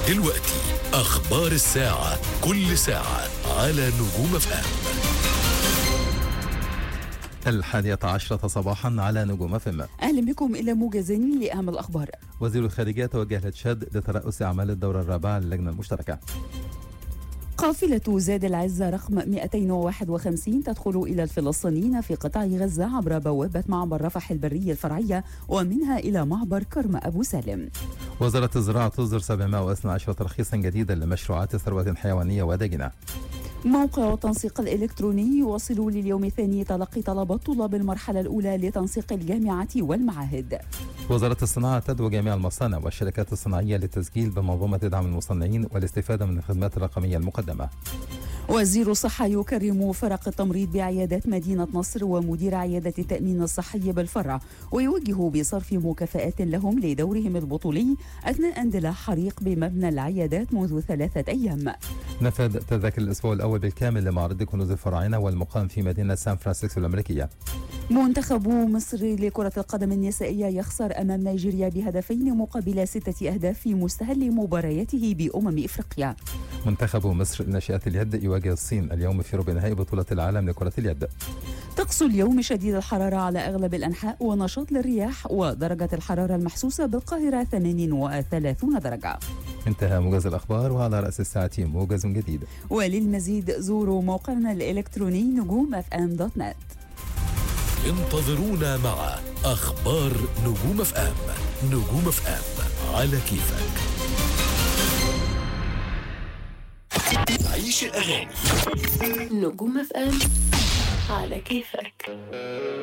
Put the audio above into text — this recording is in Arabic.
دلوقتي أخبار الساعة، كل ساعة على نجوم FM. 11 صباحا على نجوم FM. أهلا بكم إلى موجز لأهم الأخبار. وزير الخارجية توجه لتشاد لترأس أعمال الدورة الرابعة للجنة المشتركة. قافلة زاد العزة رقم 251 تدخل إلى الفلسطينيين في قطاع غزة عبر بوابة معبر رفح البرية الفرعية ومنها إلى معبر كرم أبو سالم. وزارة الزراعة تصدر 712 ترخيصا جديدا لمشروعات ثروة حيوانية وداجنة. موقع التنسيق الإلكتروني يواصل لليوم الثاني تلقي طلبات طلاب المرحلة الأولى لتنسيق الجامعة والمعاهد. وزارة الصناعة تدعو جميع المصانع والشركات الصناعية للتسجيل بمنظومة دعم المصنعين والاستفادة من الخدمات الرقمية المقدمة. وزير الصحة يكرم فرق التمريض بعيادات مدينة نصر ومدير عيادة التأمين الصحي بالفرع، ويوجه بصرف مكافآت لهم لدورهم البطولي أثناء اندلاع حريق بمبنى العيادات منذ 3 أيام. نفذ تذاكر الأسبوع الأول بالكامل لمعرض كنوز الفراعنة والمقام في مدينة سان فرانسيسكو الأمريكية. منتخب مصر لكرة القدم النسائية يخسر أمام نيجيريا بهدفين مقابل 6 أهداف في مستهل مبارياته بأمم إفريقيا. منتخب مصر لناشئات اليد يواجه الصين اليوم في ربع نهائي بطولة العالم لكرة اليد. طقس اليوم شديد الحرارة على أغلب الأنحاء ونشاط للرياح، ودرجة الحرارة المحسوسة بالقاهرة 38 درجة. انتهى موجز الأخبار، وعلى رأس الساعة موجز جديد. وللمزيد زوروا موقعنا الإلكتروني نجوم.fm.net. انتظرونا مع أخبار نجوم FM. نجوم FM على كيفك. عيش الأغاني. نجوم FM على كيفك.